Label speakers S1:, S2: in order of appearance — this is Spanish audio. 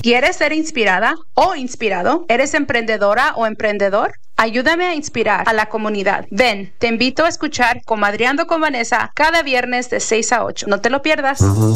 S1: ¿Quieres ser inspirada o inspirado? ¿Eres emprendedora o emprendedor? Ayúdame a inspirar a la comunidad. Ven, te invito a escuchar Comadreando con Vanessa cada viernes de 6 a 8. No te lo pierdas.